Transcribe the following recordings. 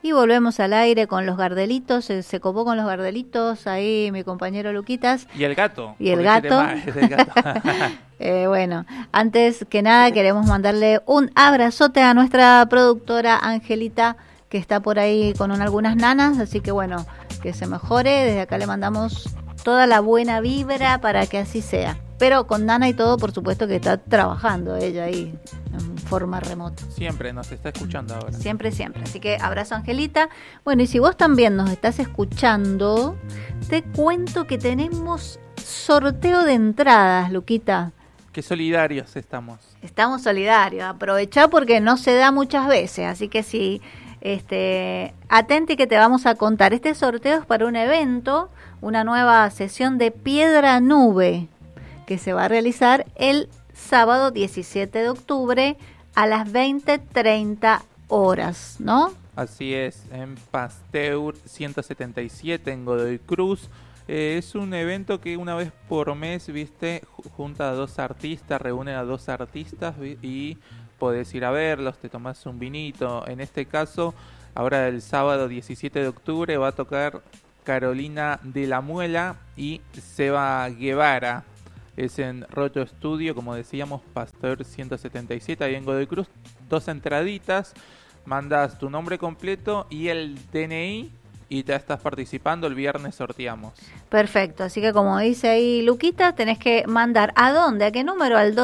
Y volvemos al aire con los Gardelitos. Se copó con los Gardelitos ahí mi compañero Luquitas. Y el gato. Y el gato. Es el gato. Bueno, antes que nada queremos mandarle un abrazote a nuestra productora Angelita, que está por ahí con algunas nanas, así que bueno, que se mejore. Desde acá le mandamos toda la buena vibra para que así sea. Pero con nana y todo, por supuesto que está trabajando ella ahí en forma remota. Siempre nos está escuchando ahora. Siempre, siempre. Así que abrazo, Angelita. Bueno, y si vos también nos estás escuchando, te cuento que tenemos sorteo de entradas, Luquita. Qué solidarios estamos. Estamos solidarios. Aprovechá porque no se da muchas veces. Así que sí, atenti que te vamos a contar. Este sorteo es para un evento, una nueva sesión de Piedra Nube, que se va a realizar el sábado 17 de octubre a las 20:30 horas, ¿no? Así es, en Pasteur 177 en Godoy Cruz. Es un evento que una vez por mes, viste, junta a dos artistas, reúne a dos artistas y podés ir a verlos, te tomás un vinito. En este caso, ahora el sábado 17 de octubre va a tocar Carolina de la Muela y Seba Guevara. Es en Roto Estudio, como decíamos, Pasteur 177, ahí en Godoy Cruz. 2 entraditas, mandas tu nombre completo y el DNI y ya estás participando. El viernes sorteamos. Perfecto, así que como dice ahí Luquita, tenés que mandar ¿a dónde? ¿A qué número? Al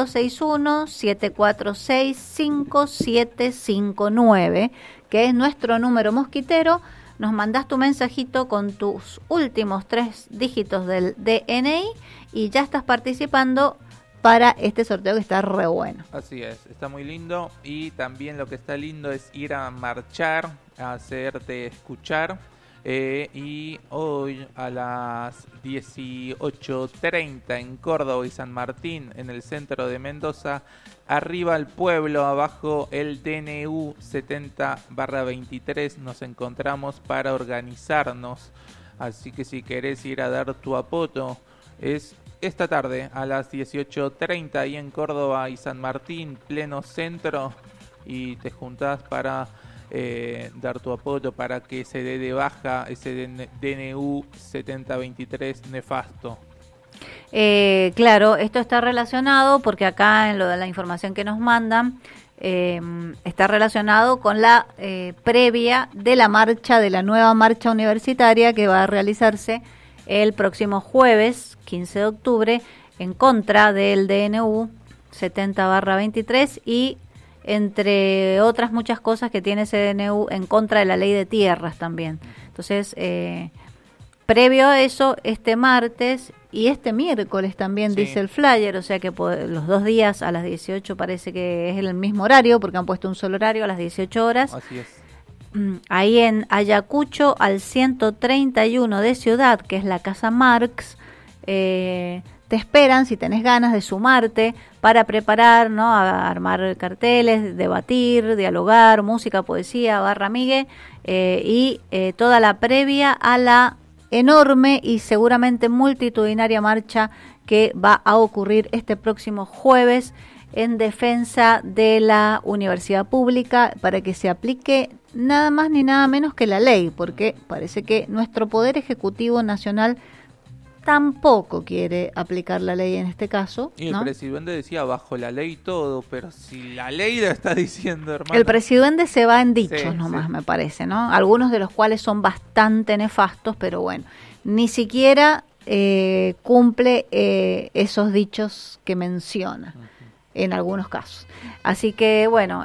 261-746-5759, que es nuestro número mosquitero. Nos mandás tu mensajito con tus últimos 3 dígitos del DNI y ya estás participando para este sorteo que está re bueno. Así es, está muy lindo y también lo que está lindo es ir a marchar, a hacerte escuchar. Y hoy a las 18:30 en Córdoba y San Martín, en el centro de Mendoza, arriba al pueblo, abajo el DNU 70/23, nos encontramos para organizarnos. Así que si querés ir a dar tu apoto, es esta tarde a las 18:30 ahí en Córdoba y San Martín, pleno centro, y te juntás para dar tu apoyo para que se dé de baja ese DNU 7023 nefasto. Claro, esto está relacionado porque acá en lo de la información que nos mandan está relacionado con la previa de la marcha, de la nueva marcha universitaria que va a realizarse el próximo jueves 15 de octubre en contra del DNU 70/23 y entre otras muchas cosas que tiene ese DNU en contra de la ley de tierras también. Entonces, previo a eso, este martes y este miércoles también, sí, dice el flyer, o sea que los 2 días a las 18 parece que es el mismo horario, porque han puesto un solo horario a las 18 horas. Así es. Ahí en Ayacucho, al 131 de Ciudad, que es la Casa Marx, te esperan si tenés ganas de sumarte para preparar, ¿no? A armar carteles, debatir, dialogar, música, poesía, barra migue y toda la previa a la enorme y seguramente multitudinaria marcha que va a ocurrir este próximo jueves en defensa de la universidad pública para que se aplique nada más ni nada menos que la ley, porque parece que nuestro Poder Ejecutivo Nacional tampoco quiere aplicar la ley en este caso. Y el ¿no? presidente decía bajo la ley todo, pero si la ley lo está diciendo, hermano. El presidente se va en dichos sí, nomás, sí, me parece, ¿no? Algunos de los cuales son bastante nefastos, pero bueno, ni siquiera cumple esos dichos que menciona en algunos casos. Así que bueno,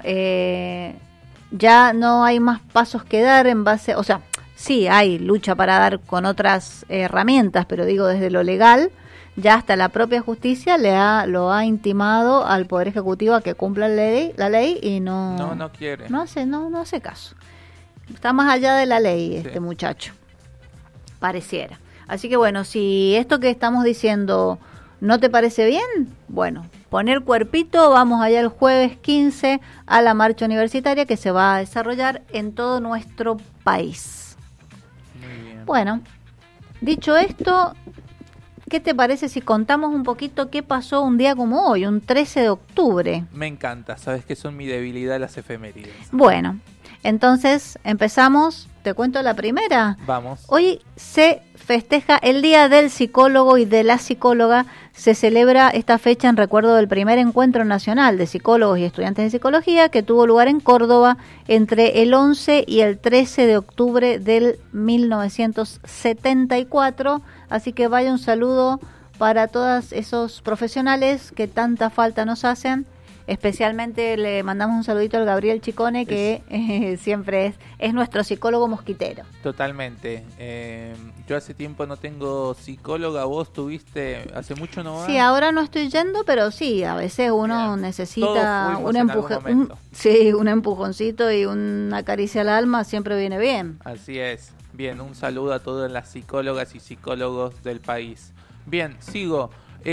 ya no hay más pasos que dar en base, o sea, sí hay lucha para dar con otras herramientas, pero digo desde lo legal, ya hasta la propia justicia lo ha intimado al Poder Ejecutivo a que cumpla la ley y no quiere. No hace caso. Está más allá de la ley este muchacho, pareciera. Así que bueno, si esto que estamos diciendo no te parece bien, bueno, poner cuerpito, vamos allá el jueves 15 a la marcha universitaria que se va a desarrollar en todo nuestro país. Muy bien. Bueno, dicho esto, ¿qué te parece si contamos un poquito qué pasó un día como hoy, un 13 de octubre? Me encanta, sabes que son mi debilidad las efemérides. Bueno, Entonces, empezamos, te cuento la primera. Vamos. Hoy se festeja el Día del Psicólogo y de la Psicóloga. Se celebra esta fecha en recuerdo del primer encuentro nacional de psicólogos y estudiantes de psicología que tuvo lugar en Córdoba entre el 11 y el 13 de octubre del 1974. Así que vaya un saludo para todos esos profesionales que tanta falta nos hacen. Especialmente le mandamos un saludito al Gabriel Chicone, que siempre es nuestro psicólogo mosquitero. Totalmente. Yo hace tiempo no tengo psicóloga. ¿Vos tuviste hace mucho no vas? Sí, ahora no estoy yendo, pero sí, a veces uno necesita un empujoncito y una caricia al alma, siempre viene bien. Así es. Bien, un saludo a todas las psicólogas y psicólogos del país. Bien, sigo.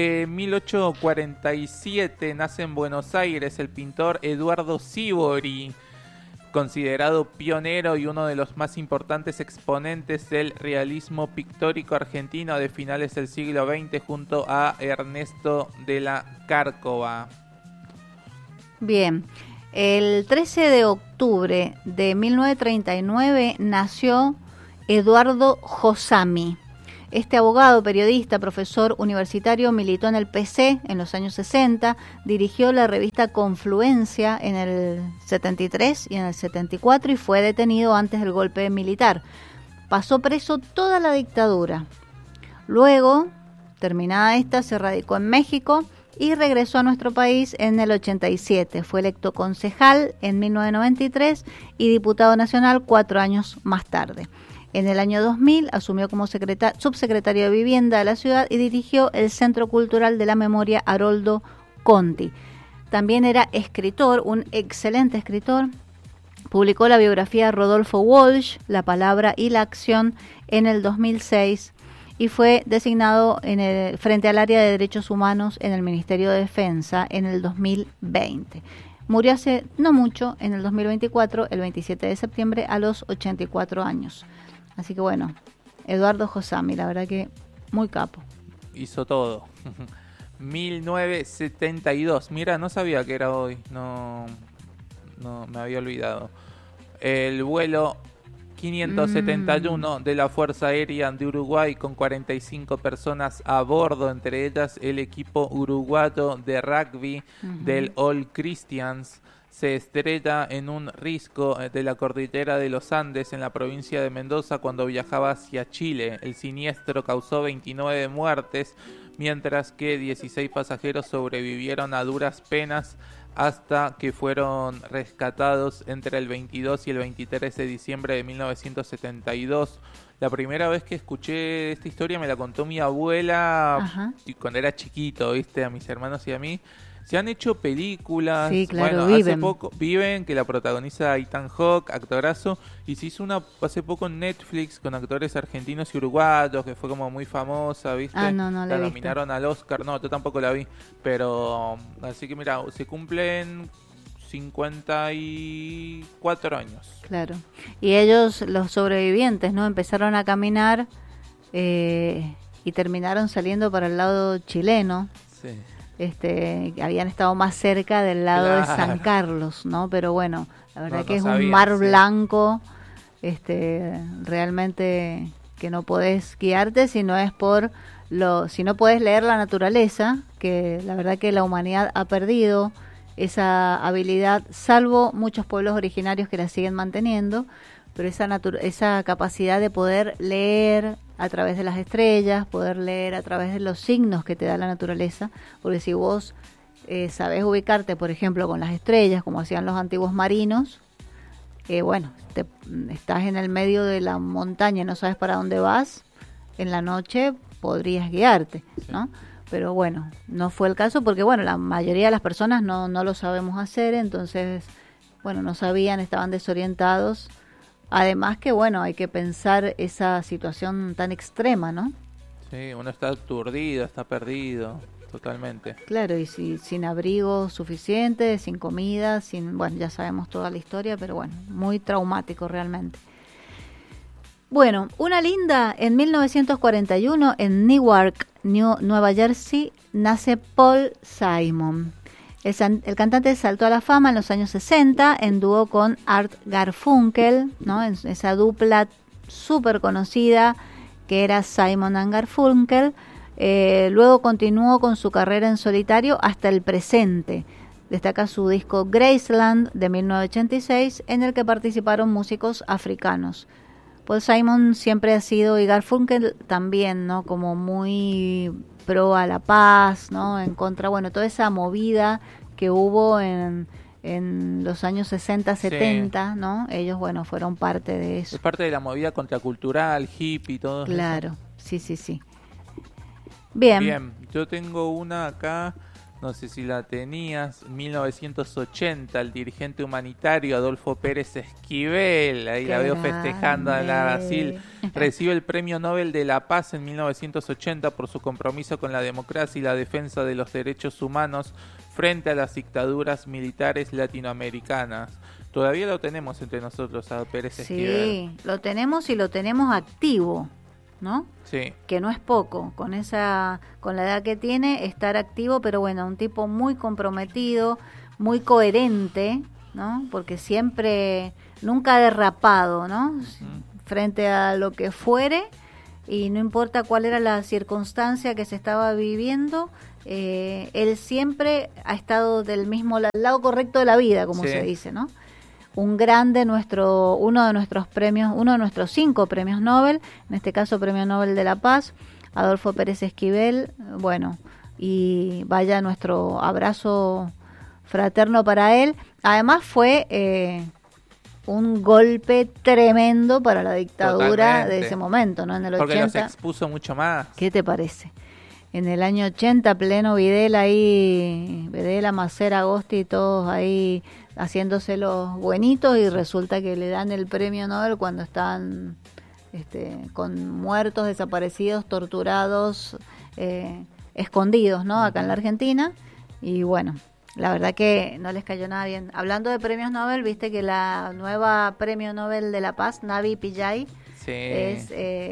1847 nace en Buenos Aires el pintor Eduardo Sívori, considerado pionero y uno de los más importantes exponentes del realismo pictórico argentino de finales del siglo XX junto a Ernesto de la Cárcova. Bien, el 13 de octubre de 1939 nació Eduardo Josami. Este abogado, periodista, profesor universitario militó en el PC en los años 60, dirigió la revista Confluencia en el 73 y en el 74 y fue detenido antes del golpe militar. Pasó preso toda la dictadura. Luego, terminada esta, se radicó en México y regresó a nuestro país en el 87. Fue electo concejal en 1993 y diputado nacional 4 años más tarde. En el año 2000 asumió como subsecretario de Vivienda de la ciudad y dirigió el Centro Cultural de la Memoria Haroldo Conti. También era escritor, un excelente escritor. Publicó la biografía Rodolfo Walsh, La Palabra y la Acción, en el 2006 y fue designado frente al área de Derechos Humanos en el Ministerio de Defensa en el 2020. Murió hace no mucho, en el 2024, el 27 de septiembre, a los 84 años. Así que bueno, Eduardo Josami, la verdad que muy capo. Hizo todo. 1972. Mira, no sabía que era hoy. No me había olvidado. El vuelo 571 de la Fuerza Aérea de Uruguay con 45 personas a bordo, entre ellas el equipo uruguayo de rugby del All Christians, se estrella en un risco de la cordillera de los Andes en la provincia de Mendoza cuando viajaba hacia Chile. El siniestro causó 29 muertes, mientras que 16 pasajeros sobrevivieron a duras penas hasta que fueron rescatados entre el 22 y el 23 de diciembre de 1972. La primera vez que escuché esta historia me la contó mi abuela cuando era chiquito, ¿viste? A mis hermanos y a mí. Se han hecho películas, sí, claro, bueno, Viven. hace poco, Viven, que la protagoniza Ethan Hawke, actorazo, y se hizo una hace poco en Netflix con actores argentinos y uruguayos, que fue como muy famosa, ¿viste? No la nominaron al Oscar, no, yo tampoco la vi, pero así que mira, se cumplen 54 años. Claro, y ellos, los sobrevivientes, ¿no? Empezaron a caminar y terminaron saliendo para el lado chileno. Sí. Habían estado más cerca del lado de San Carlos, ¿no? Pero bueno, la verdad que es un mar blanco, realmente que no podés guiarte si no podés leer la naturaleza, que la verdad que la humanidad ha perdido esa habilidad, salvo muchos pueblos originarios que la siguen manteniendo, pero esa capacidad de poder leer a través de las estrellas, poder leer a través de los signos que te da la naturaleza, porque si vos sabés ubicarte, por ejemplo, con las estrellas, como hacían los antiguos marinos, estás en el medio de la montaña y no sabes para dónde vas, en la noche podrías guiarte, ¿no? Pero bueno, no fue el caso porque, bueno, la mayoría de las personas no lo sabemos hacer, entonces, bueno, no sabían, estaban desorientados. Además que, bueno, hay que pensar esa situación tan extrema, ¿no? Sí, uno está aturdido, está perdido, totalmente. Claro, y sin abrigo suficiente, sin comida, bueno, ya sabemos toda la historia, pero bueno, muy traumático realmente. Bueno, una linda, en 1941, en Newark, Nueva Jersey, nace Paul Simon. El cantante saltó a la fama en los años 60 en dúo con Art Garfunkel, ¿no? En esa dupla súper conocida que era Simon and Garfunkel. Luego continuó con su carrera en solitario hasta el presente. Destaca su disco Graceland de 1986, en el que participaron músicos africanos. Paul Simon siempre ha sido, y Garfunkel también, ¿no? Como muy pro a la paz, ¿no? En contra, bueno, toda esa movida que hubo en los años 60, 70, sí. ¿No? Ellos, bueno, fueron parte de eso. Es parte de la movida contracultural, hippie y todo eso. Claro, sí. Bien, yo tengo una acá, no sé si la tenías, 1980, el dirigente humanitario Adolfo Pérez Esquivel, ahí la veo festejando en la Brasil, recibe el Premio Nobel de la Paz en 1980 por su compromiso con la democracia y la defensa de los derechos humanos frente a las dictaduras militares latinoamericanas. Todavía lo tenemos entre nosotros a Pérez Esquivel. Sí, lo tenemos y lo tenemos activo, ¿no? Sí. Que no es poco, con la edad que tiene, estar activo, pero bueno, un tipo muy comprometido, muy coherente, ¿no? Porque siempre, nunca ha derrapado, ¿no? Frente a lo que fuere, y no importa cuál era la circunstancia que se estaba viviendo, él siempre ha estado del mismo lado correcto de la vida, como se dice, ¿no? Un grande, uno de nuestros 5 premios Nobel, en este caso Premio Nobel de la Paz, Adolfo Pérez Esquivel, bueno, y vaya nuestro abrazo fraterno para él. Además fue un golpe tremendo para la dictadura de ese momento, ¿no? En el 80. Porque los expuso mucho más. ¿Qué te parece? En el año 80, pleno Videla ahí, Videla, Macera, Agosti, todos ahí haciéndose los buenitos, y resulta que le dan el premio Nobel cuando están con muertos, desaparecidos, torturados, escondidos, ¿no? Acá en la Argentina. Y bueno, la verdad que no les cayó nada bien. Hablando de premios Nobel, viste que la nueva premio Nobel de la Paz, Navi Pillay, es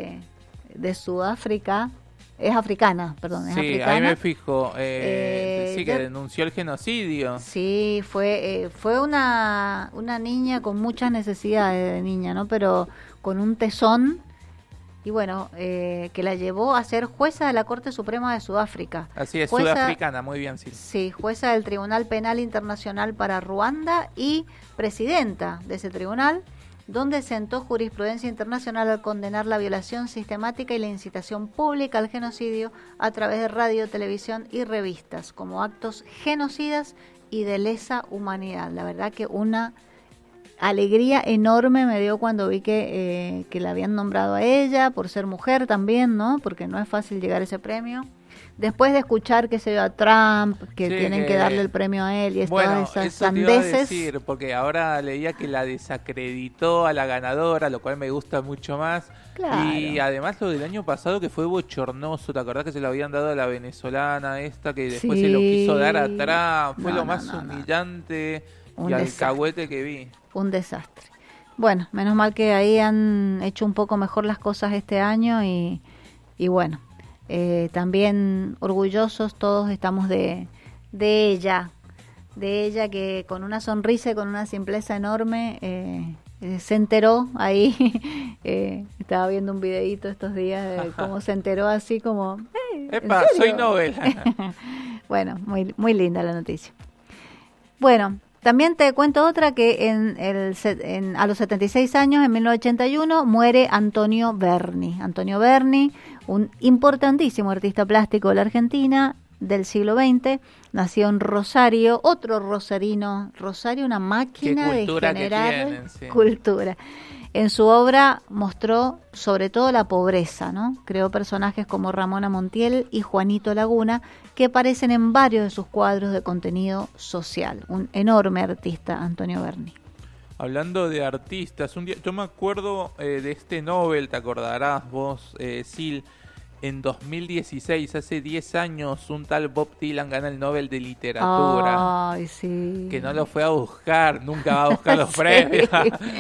de Sudáfrica. Es africana, perdón. Es africana. Ahí me fijo. Sí, que denunció el genocidio. Sí, fue una niña con muchas necesidades de niña, ¿no? Pero con un tesón, y bueno, que la llevó a ser jueza de la Corte Suprema de Sudáfrica. Así es, sudafricana, muy bien, sí. Sí, jueza del Tribunal Penal Internacional para Ruanda y presidenta de ese tribunal, donde sentó jurisprudencia internacional al condenar la violación sistemática y la incitación pública al genocidio a través de radio, televisión y revistas, como actos genocidas y de lesa humanidad. La verdad que una alegría enorme me dio cuando vi que la habían nombrado a ella, por ser mujer también, ¿no? Porque no es fácil llegar a ese premio. Después de escuchar que se dio a Trump, que tienen que darle el premio a él, y todas esas sandeces. Te iba a decir, porque ahora leía que la desacreditó a la ganadora, lo cual me gusta mucho más. Claro. Y además lo del año pasado, que fue bochornoso, ¿te acordás que se lo habían dado a la venezolana esta, que después se lo quiso dar a Trump? Fue lo más humillante y alcahuete que vi. Un desastre. Bueno, menos mal que ahí han hecho un poco mejor las cosas este año, y bueno. También orgullosos todos estamos de ella que con una sonrisa y con una simpleza enorme se enteró ahí, estaba viendo un videíto estos días de cómo se enteró, así como ¡epa, soy Nobel! Bueno, muy, muy linda la noticia. Bueno, también te cuento otra, que a los 76 años, en 1981, muere Antonio Berni. Antonio Berni, un importantísimo artista plástico de la Argentina del siglo XX, nació en Rosario, otro rosarino. Rosario, una máquina de generar cultura. En su obra mostró sobre todo la pobreza, ¿no? Creó personajes como Ramona Montiel y Juanito Laguna, que aparecen en varios de sus cuadros de contenido social. Un enorme artista, Antonio Berni. Hablando de artistas, un día, yo me acuerdo de este Nobel, te acordarás vos, Sil, en 2016, hace 10 años, un tal Bob Dylan gana el Nobel de Literatura. Ay, sí. Que no lo fue a buscar, nunca va a buscar los premios.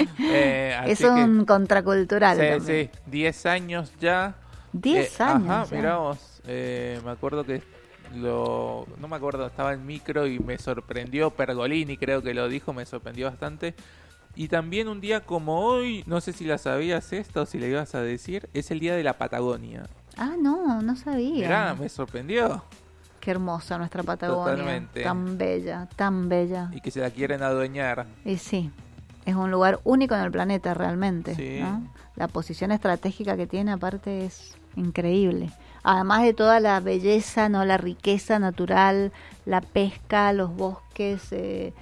Es un contracultural también. Sí, 10 años ya. 10 años Ajá, ya. mirá vos, me acuerdo que no me acuerdo, estaba en micro y me sorprendió, Pergolini creo que lo dijo, me sorprendió bastante. Y también un día como hoy, no sé si la sabías esto, si le ibas a decir, es el día de la Patagonia. Ah, no sabía. Mirá, me sorprendió. Qué hermosa nuestra Patagonia. Totalmente. Tan bella, tan bella. Y que se la quieren adueñar. Y sí, es un lugar único en el planeta realmente, Sí. ¿no? La posición estratégica que tiene aparte es increíble. Además de toda la belleza, no, la riqueza natural, la pesca, los bosques,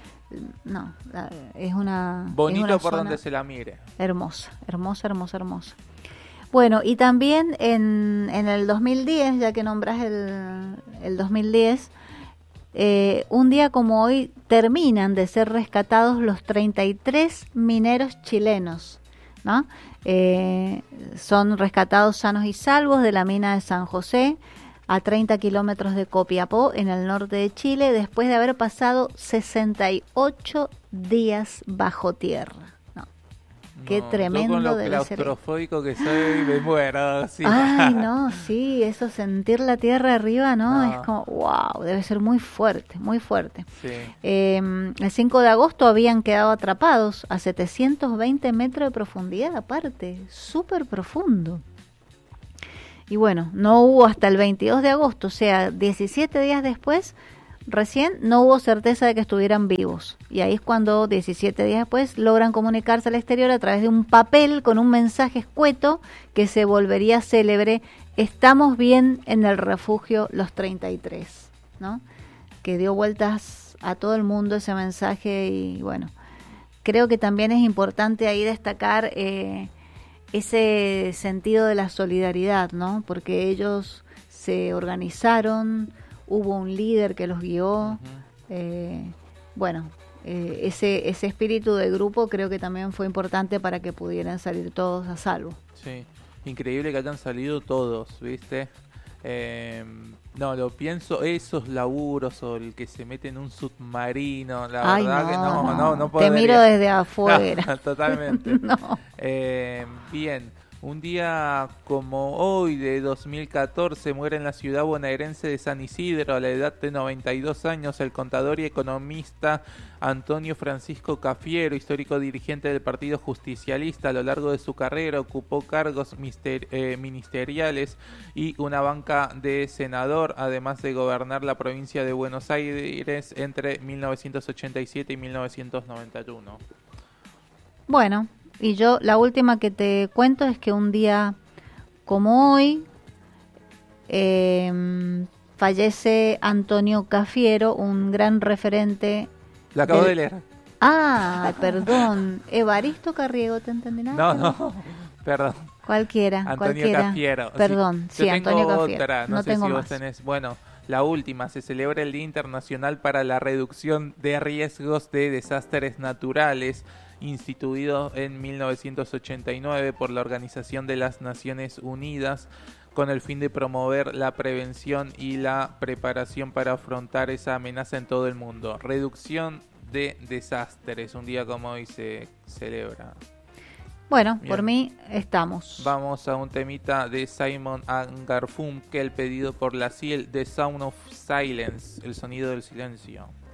es una Bonito es una por zona donde se la mire. hermosa, hermosa, hermosa, hermosa. Bueno, y también en el 2010, ya que nombras el 2010, un día como hoy terminan de ser rescatados los 33 mineros chilenos, ¿no? Son rescatados sanos y salvos de la mina de San José, a 30 kilómetros de Copiapó, en el norte de Chile, después de haber pasado 68 días bajo tierra. No, qué tremendo. Yo con lo debe ser. claustrofóbico que soy, me muero. Sí. Ay, no, sí, eso sentir la tierra arriba, ¿no? No. Es como, wow, debe ser muy fuerte, muy fuerte. Sí. El 5 de agosto habían quedado atrapados a 720 metros de profundidad, aparte, súper profundo. Y bueno, no hubo hasta el 22 de agosto, o sea, 17 días después, recién no hubo certeza de que estuvieran vivos. Y ahí es cuando 17 días después logran comunicarse al exterior a través de un papel con un mensaje escueto que se volvería célebre: estamos bien en el refugio Los 33, ¿no? Que dio vueltas a todo el mundo ese mensaje. Y bueno, creo que también es importante ahí destacar ese sentido de la solidaridad, ¿no? Porque ellos se organizaron, hubo un líder que los guió. Ese espíritu de grupo creo que también fue importante para que pudieran salir todos a salvo. Sí, increíble que hayan salido todos, ¿viste? No, lo pienso, esos laburos o el que se mete en un submarino, la Ay, verdad no, que no te podría. miro desde afuera. No, totalmente. No. Bien, un día como hoy de 2014 muere en la ciudad bonaerense de San Isidro a la edad de 92 años el contador y economista Antonio Francisco Cafiero, histórico dirigente del Partido Justicialista. A lo largo de su carrera ocupó cargos ministeriales y una banca de senador, además de gobernar la provincia de Buenos Aires entre 1987 y 1991. Bueno, y yo la última que te cuento es que un día como hoy fallece Antonio Cafiero, un gran referente. La acabo de leer. Ah, perdón. Evaristo Carriego, ¿te entendí nada? No, perdón. Cualquiera. Antonio Cafiero. Perdón, sí, Antonio Cafiero. Otra, no sé tengo si vos más. tenés. Bueno, la última, se celebra el Día Internacional para la Reducción de Riesgos de Desastres Naturales, instituido en 1989 por la Organización de las Naciones Unidas, con el fin de promover la prevención y la preparación para afrontar esa amenaza en todo el mundo. Reducción de desastres, un día como hoy se celebra. Bueno, Bien. por mí estamos. Vamos a un temita de Simon and Garfunkel, pedido por la CIEL, The Sound of Silence, el sonido del silencio.